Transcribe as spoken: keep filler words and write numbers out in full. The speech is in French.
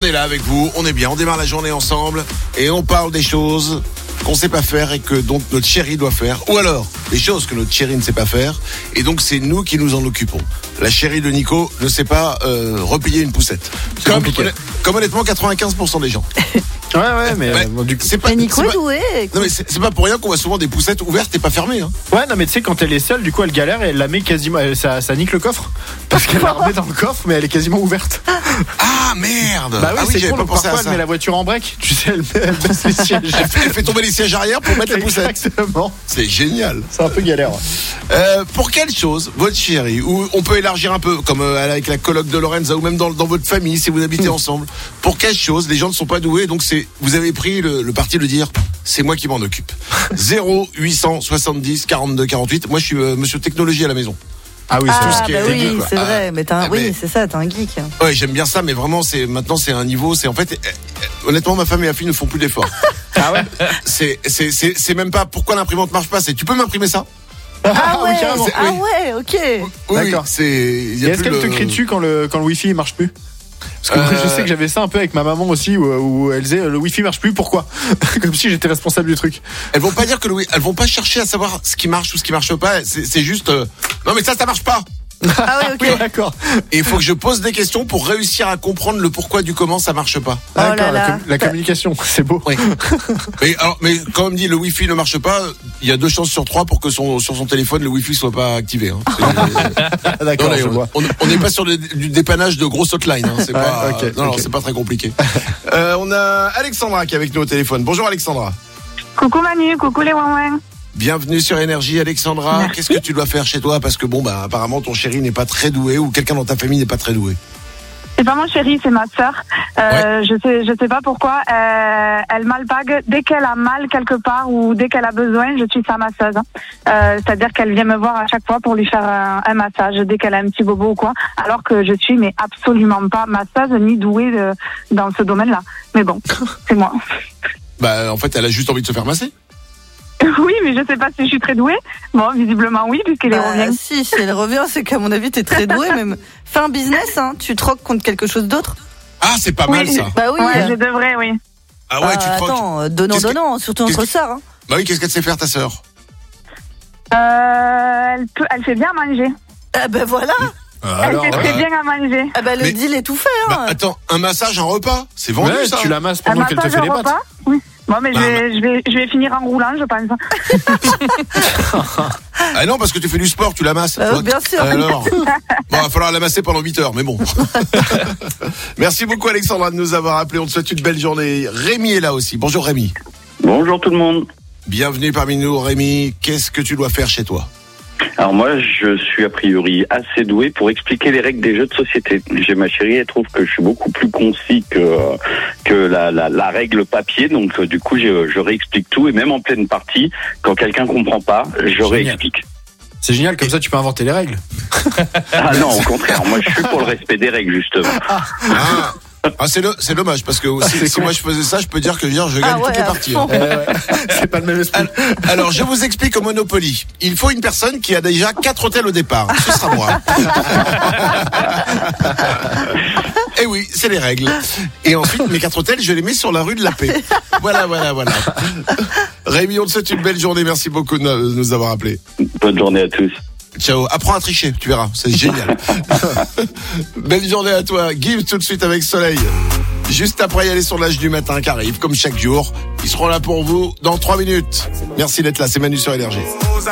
est là avec vous, on est bien, on démarre la journée ensemble et on parle des choses qu'on sait pas faire et que donc notre chérie doit faire, ou alors des choses que notre chérie ne sait pas faire et donc c'est nous qui nous en occupons. La chérie de Nico ne sait pas euh, replier une poussette. Comme, honnêt, comme honnêtement quatre-vingt-quinze pour cent des gens. Ouais ouais mais ouais, bon, du coup c'est pas, Nico est doué. Non mais c'est, c'est pas pour rien qu'on voit souvent des poussettes ouvertes et pas fermées hein. Ouais non mais tu sais quand elle est seule du coup elle galère et elle la met quasiment ça, ça nique le coffre parce qu'elle la remet dans le coffre mais elle est quasiment ouverte. Ah merde. Bah oui, ah oui c'est j'avais cool, pas pensé parfois à ça. elle met la voiture en break, tu sais elle, elle baisse les sièges. elle, fait, elle fait tomber les sièges arrière pour mettre la poussette. Exactement. C'est génial. C'est un peu galère. Euh, pour quelle chose votre chérie, ou on peut élargir un peu comme euh, avec la coloc de Lorenza ou même dans, dans votre famille si vous habitez mmh. ensemble, pour quelle chose les gens ne sont pas doués donc c'est vous avez pris le, le parti de dire c'est moi qui m'en occupe. zéro huit cent soixante-dix quarante-deux quarante-huit. Moi je suis euh, monsieur technologie à la maison. Ah oui, c'est tout ah, ce qui bah est oui, geek, c'est ah, vrai, mais, t'as un, ah, oui, mais c'est ça, t'es un geek. Ouais, j'aime bien ça, mais vraiment, c'est maintenant, c'est un niveau, c'est en fait, euh, honnêtement, ma femme et ma fille ne font plus d'efforts. Ah ouais. C'est, c'est, c'est, c'est même pas pourquoi l'imprimante marche pas. C'est, tu peux m'imprimer ça? Ah ouais, oui, ah oui. ouais, ok. Oui, d'accord. C'est. Y a et est-ce qu'elle le... te crie dessus quand le quand le wifi marche plus? Parce que euh... moi, je sais que j'avais ça un peu avec ma maman aussi où, où elle disait le wifi marche plus, pourquoi? Comme si j'étais responsable du truc. Elles vont pas dire que le elles vont pas chercher à savoir ce qui marche ou ce qui marche pas. C'est, c'est juste euh... non mais ça ça marche pas. Ah oui, ok. Oui, d'accord. Et il faut que je pose des questions pour réussir à comprendre le pourquoi du comment ça marche pas. Oh là d'accord, là. la, com- la communication, c'est beau. Oui. mais, alors, mais quand on me dit le wifi ne marche pas, il y a deux chances sur trois pour que son, sur son téléphone le wifi soit pas activé. Hein. C'est, d'accord, non, je on, vois. On n'est pas sur le, du dépannage de grosses hotlines. Hein. C'est ouais, pas, okay, non, non, okay. c'est pas très compliqué. euh, on a Alexandra qui est avec nous au téléphone. Bonjour Alexandra. Coucou Manu, coucou les ouin-ouin. Bienvenue sur Énergie, Alexandra. Merci. Qu'est-ce que tu dois faire chez toi? Parce que bon, bah, apparemment, ton chéri n'est pas très doué ou quelqu'un dans ta famille n'est pas très doué. C'est pas mon chéri, c'est ma sœur. Euh, ouais. Je sais, je sais pas pourquoi. Euh, elle m'alpague dès qu'elle a mal quelque part ou dès qu'elle a besoin. Je suis sa masseuse. Euh, c'est-à-dire qu'elle vient me voir à chaque fois pour lui faire un, un massage dès qu'elle a un petit bobo ou quoi. Alors que je suis mais absolument pas masseuse ni douée de, dans ce domaine-là. Mais bon, c'est moi. Bah, en fait, elle a juste envie de se faire masser. Oui, mais je sais pas si je suis très douée. Bon, visiblement oui, puisqu'elle bah, revient. Si, si elle revient, c'est qu'à mon avis, t'es très douée. Même fais un business, hein. Tu troques contre quelque chose d'autre. Ah, c'est pas oui. mal ça. Bah oui. Ouais, je devrais, oui. Ah ouais, ah, tu troques. Attends, donnant, qu'est-ce donnant, que... surtout entre sœurs. Hein. Bah oui, qu'est-ce qu'elle sait faire ta sœur? Euh, elle peut, elle fait bien à manger. Ah ben voilà. Ah, elle alors, fait très euh... bien à manger. Ah bah le mais... deal est tout fait. Hein. Bah, attends, un massage, un repas, c'est vendu ouais, ça. Tu la masses pendant un qu'elle te fait les pâtes. Oui. Bon, mais bah, je, vais, je, vais, je vais finir en roulant, je pense. Ah non, parce que tu fais du sport, tu la masses. Euh, bien sûr. Alors, bon, il va falloir la masser pendant huit heures, mais bon. Merci beaucoup Alexandra de nous avoir appelé. On te souhaite une belle journée. Rémi est là aussi. Bonjour Rémi. Bonjour tout le monde. Bienvenue parmi nous Rémi. Qu'est-ce que tu dois faire chez toi? Alors moi, je suis a priori assez doué pour expliquer les règles des jeux de société. J'ai ma chérie, elle trouve que je suis beaucoup plus concis que que la la, la règle papier. Donc du coup, je, je réexplique tout et même en pleine partie, quand quelqu'un comprend pas, je réexplique. C'est génial, comme ça tu peux inventer les règles. Ah non, au contraire, moi je suis pour le respect des règles justement. Ah, ah c'est, le, c'est dommage parce que si, ah, si moi je faisais ça, je peux dire que je, je gagne ah ouais, toutes les parties. Hein. Euh, ouais. C'est pas le même esprit. Alors je vous explique au Monopoly. Il faut une personne qui a déjà quatre hôtels au départ. Ce sera moi. Et oui, c'est les règles. Et ensuite, mes quatre hôtels, je les mets sur la rue de la Paix. Voilà, voilà, voilà. Rémi, on te souhaite une belle journée. Merci beaucoup de nous avoir appelés. Bonne journée à tous. Ciao. Apprends à tricher, tu verras. C'est génial. Belle journée à toi. Gibbs tout de suite avec Soleil. Juste après y aller sur l'âge du matin qui arrive, comme chaque jour. Ils seront là pour vous dans trois minutes. Merci d'être là. C'est Manu sur Énergie.